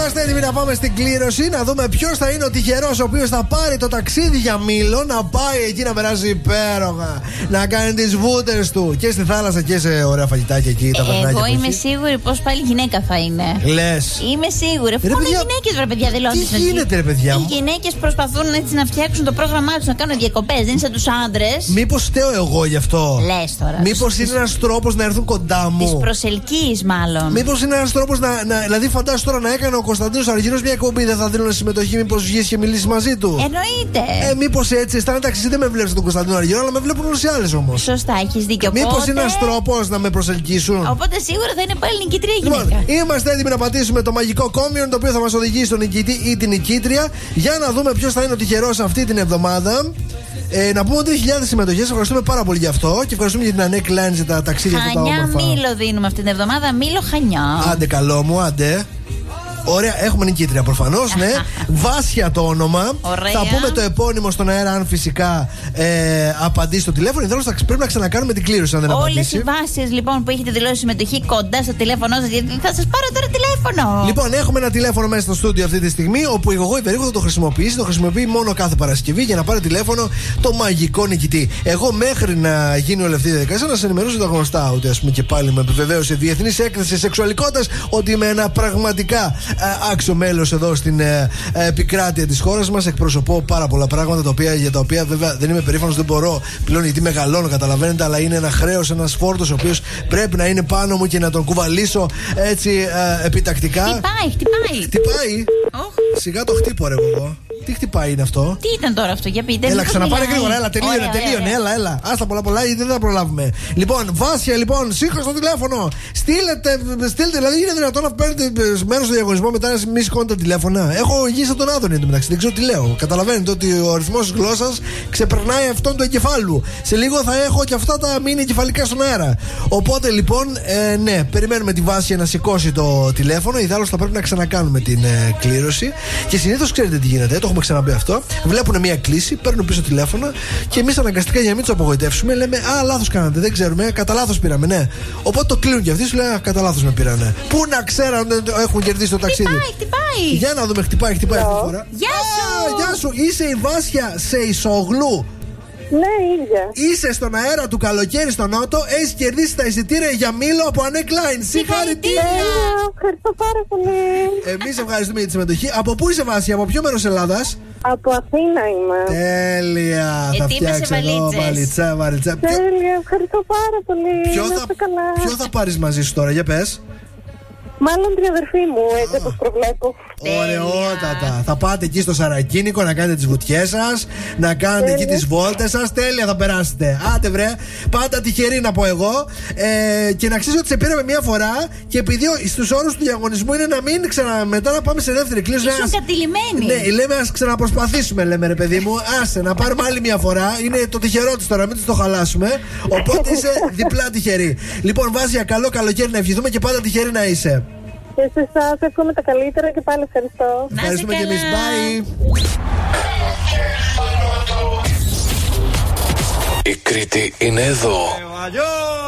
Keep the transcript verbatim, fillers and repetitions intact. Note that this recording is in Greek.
Είμαστε έτοιμοι να πάμε στην κλήρωση, να δούμε ποιος θα είναι ο τυχερός ο οποίος θα πάρει το ταξίδι για Μήλο, να πάει εκεί να περάσει υπέροχα, να κάνει τις βούτες του και στη θάλασσα και σε ωραία φαγητάκια εκεί. Τα ε, εγώ είμαι σίγουρη πως πάλι γυναίκα θα είναι. Λες. Είμαι σίγουρη. Αφού οι γυναίκες, βρε παιδιά, δηλώνουν. Τι γίνεται, ρε παιδιά. Οι γυναίκες προσπαθούν έτσι να φτιάξουν το πρόγραμμά τους, να κάνουν διακοπές. Δεν είναι σαν τους άντρες. Μήπως φταίω εγώ γι' αυτό. Λες τώρα. Μήπως είναι ένας τρόπος να έρθουν κοντά μου. Τις προσελκύεις, μάλλον. Μήπως είναι ένας τρόπος να, να. Δηλαδή, φαντάσου τώρα να έκανε ο Κωνσταντίνος Αργυρός μια εκπομπή, δεν θα δίνουν συμμετοχή, μήπως βγεις και μιλήσεις μαζί του. Εννοείται. Ε, μήπως έτσι, αισθάνεται εντάξει, δεν με βλέπεις τον Κωνσταντίνο Αργυρό, αλλά με βλέπουν όλες οι άλλες όμως. Σωστά, έχεις δίκιο. Μήπως οπότε... είναι ένας τρόπος να με προσελκύσουν. Οπότε σίγουρα θα είναι πάλι νικήτρια η γυναίκα. Λοιπόν, είμαστε έτοιμοι να πατήσουμε το μαγικό κόμιον, το οποίο θα μας οδηγήσει στον νικητή ή την νικήτρια, για να δούμε ποιος θα είναι ο τυχερός αυτή την εβδομάδα. Ε, να πούμε τρεις χιλιάδες συμμετοχές. Ευχαριστούμε πάρα πολύ γι' αυτό και ευχαριστούμε για την Ανέκ Λάιν για τα ταξίδια αυτά τα όμορφα. Χανιά Μήλο δίνουμε αυτή την εβδομάδα. Μήλο Χανιά. Άντε, καλό μου, άντε. Ωραία, έχουμε νικήτρια προφανώς, ναι. Βάσια το όνομα. Ωραία. Θα πούμε το επώνυμο στον αέρα, αν φυσικά ε, απαντήσει στο τηλέφωνο. Ιδάλλως θα πρέπει να ξανακάνουμε την κλήρωση, αν δεν Όλες απαντήσει. οι βάσεις λοιπόν που έχετε δηλώσει συμμετοχή κοντά στο τηλέφωνο σας, γιατί θα σας πάρω τώρα τηλέφωνο. Λοιπόν, έχουμε ένα τηλέφωνο μέσα στο στούντιο αυτή τη στιγμή, όπου εγώ η Βερίγου θα το χρησιμοποιήσει. Το χρησιμοποιεί μόνο κάθε Παρασκευή για να πάρει τηλέφωνο το μαγικό νικητή. Εγώ μέχρι να γίνει όλη αυτή η διαδικασία να σα ενημερώσω τα γνωστά, ότι ας πούμε και πάλι με επιβεβαίωσε Διεθνή Έκθεση Σεξουαλικότητας ότι είμαι ένα πραγματικά άξιο μέλος εδώ στην ε, ε, επικράτεια της χώρας μας. Εκπροσωπώ πάρα πολλά πράγματα τα οποία, για τα οποία βέβαια δεν είμαι περήφανος, δεν μπορώ πλέον γιατί μεγαλώνω, καταλαβαίνετε, αλλά είναι ένα χρέος, ένας φόρτος ο οποίος πρέπει να είναι πάνω μου και να τον κουβαλήσω έτσι ε, επιτακτικά. Χτυπάει, χτυπάει. Χτυπάει. Oh. Σιγά το χτύπω, ρε εγώ. Τι χτυπάει είναι αυτό. Τι ήταν τώρα αυτό, για πείτε. Έλα, ξαναπάρε γρήγορα, έλα, τελείωνε, τελείωνε, έλα, έλα. Άστα πολλά πολλά, ή δεν θα προλάβουμε. Λοιπόν, Βάσια, λοιπόν, σήκω στο τηλέφωνο. Στείλετε, στείλτε, δηλαδή είναι δυνατόν να παίρνετε μέρος στο διαγωνισμό μετά να μη σηκώνετε τηλέφωνα. Έχω γύρισα τον Άδωνη εντωμεταξύ, δεν ξέρω τι λέω. Καταλαβαίνετε ότι ο αριθμός της γλώσσας ξεπερνάει αυτόν του εγκεφάλου. Σε λίγο θα έχω και αυτά τα μήνυ εγκεφαλικά στον αέρα. Οπότε λοιπόν, ε, ναι, περιμένουμε τη Βάσια να σηκώσει το τηλέφωνο. Ιδάλλως θα πρέπει να ξανακάνουμε την ε, κλήρωση. Και συνήθως ξέρετε τι γίνεται, το έχουμε ξαναπεί αυτό. Βλέπουν μια κλίση, παίρνουν πίσω τηλέφωνα και εμείς αναγκαστικά για να μην τους απογοητεύσουμε λέμε α, λάθος κάνατε, δεν ξέρουμε, κατά λάθος πήραμε, ναι. Οπότε το κλείνουν και αυτοί, σου λένε κατά λάθος με πήρανε. Πού να ξέραν ότι έχουν κερδίσει το ταξίδι. Χτυπάει, χτυπάει. Για να δούμε, χτυπάει, χτυπάει αυτή τη φορά. Γεια σου. Α, γεια σου, είσαι η Βάσια Σεϊσογλου. Ναι, ίδια. Είσαι στον αέρα του καλοκαίρι στο Νότο. Έχεις κερδίσει τα εισιτήρια για Μήλο από Ανέκ Λάιν. Συγχαρητήρια! Ευχαριστώ πάρα πολύ. Εμείς ευχαριστούμε για τη συμμετοχή. Από πού είσαι, Βάσια, από ποιο μέρος Ελλάδας? Από Αθήνα είμαι. Τέλεια! Θα φτιάξω εδώ βαλιτσά, βαλιτσά. Τέλεια, ευχαριστώ πάρα πολύ. Ποιο θα, ποιο θα πάρεις μαζί σου τώρα, για πες. Μάλλον την αδερφή μου, έτσι όπως προβλέπω. Ωραιότατα. Θα πάτε εκεί στο Σαρακίνικο να κάνετε τις βουτιές σας, να κάνετε εκεί τις βόλτες σας. Τέλεια θα περάσετε. Άτε βρε. Πάντα τυχερή να πω εγώ. Ε, και να ξέρεις ότι σε πήραμε μία φορά και επειδή στους όρους του διαγωνισμού είναι να μην ξανα. Μετά να πάμε σε δεύτερη κλήρωση. Ήσουν κατηλημένοι. Ναι, λέμε ας ξαναπροσπαθήσουμε, λέμε ρε παιδί μου. Άσε να πάρουμε άλλη μία φορά. Είναι το τυχερό της τώρα, μην της το χαλάσουμε. Οπότε είσαι διπλά τυχερή. Λοιπόν, Βάσια, καλό καλοκαίρι να ευχηθούμε και πάντα τυχερή να είσαι. Και σε εσάς εύχομαι τα καλύτερα και πάλι ευχαριστώ. Ευχαριστούμε και εμείς. Bye. Η Κρήτη είναι εδώ.